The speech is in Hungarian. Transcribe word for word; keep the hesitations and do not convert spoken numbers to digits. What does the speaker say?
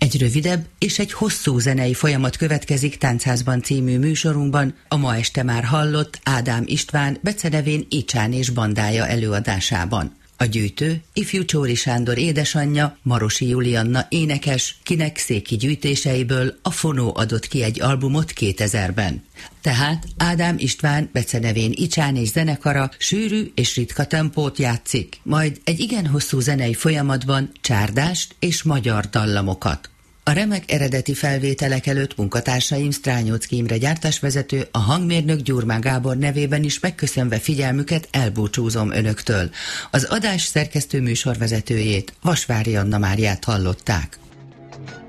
Egy rövidebb és egy hosszú zenei folyamat következik Táncházban című műsorunkban, a ma este már hallott Ádám István becenevén Icsán és bandája előadásában. A gyűjtő ifjú Csóri Sándor édesanyja, Marosi Julianna énekes, kinek széki gyűjtéseiből a Fonó adott ki egy albumot kétezerben. Tehát Ádám István becenevén Icsán és zenekara sűrű és ritka tempót játszik, majd egy igen hosszú zenei folyamatban csárdást és magyar dallamokat. A remek eredeti felvételek előtt munkatársaim Strányóczky Imre gyártásvezető, a hangmérnök Gyurmán Gábor nevében is megköszönve figyelmüket elbúcsúzom önöktől. Az adás szerkesztő műsorvezetőjét, Vasvári Anna Máriát hallották.